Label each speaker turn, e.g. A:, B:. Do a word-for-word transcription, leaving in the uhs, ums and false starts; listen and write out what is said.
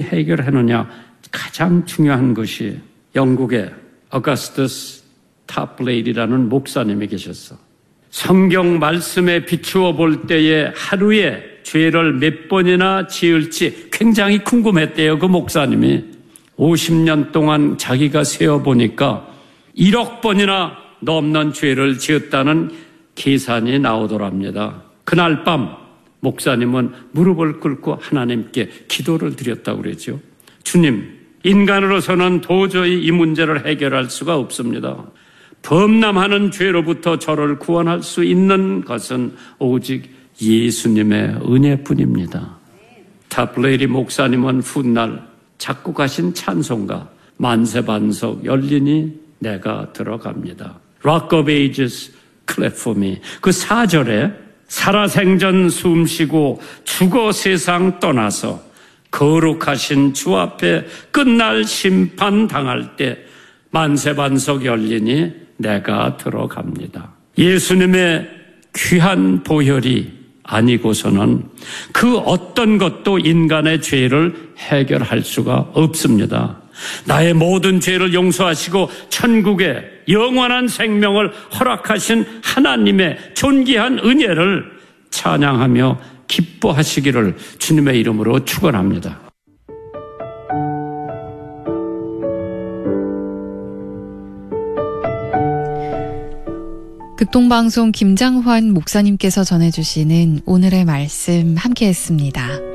A: 해결하느냐, 가장 중요한 것이 영국의 어거스터스 타플레이라는 목사님이 계셨어. 성경 말씀에 비추어 볼 때에 하루에 죄를 몇 번이나 지을지 굉장히 궁금했대요. 그 목사님이 오십 년 동안 자기가 세어보니까 일억 번이나 넘는 죄를 지었다는 계산이 나오더랍니다. 그날 밤 목사님은 무릎을 꿇고 하나님께 기도를 드렸다고 그랬죠. 주님, 인간으로서는 도저히 이 문제를 해결할 수가 없습니다. 범람하는 죄로부터 저를 구원할 수 있는 것은 오직 예수님의 은혜뿐입니다. 타플레이리 목사님은 훗날 작곡하신 찬송가 만세반석 열리니 내가 들어갑니다. Rock of Ages, clap for me. 그 사 절에 살아생전 숨쉬고 죽어 세상 떠나서 거룩하신 주 앞에 끝날 심판 당할 때 만세반석 열리니 내가 들어갑니다. 예수님의 귀한 보혈이 아니고서는 그 어떤 것도 인간의 죄를 해결할 수가 없습니다. 나의 모든 죄를 용서하시고 천국의 영원한 생명을 허락하신 하나님의 존귀한 은혜를 찬양하며 기뻐하시기를 주님의 이름으로 축원합니다.
B: 극동방송 김장환 목사님께서 전해주시는 오늘의 말씀 함께했습니다.